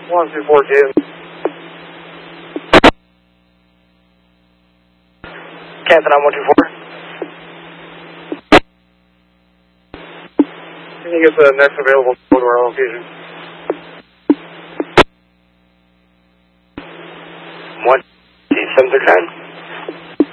124 Jim. Captain, I'm 124. Can you get the next available to our location? 1 769.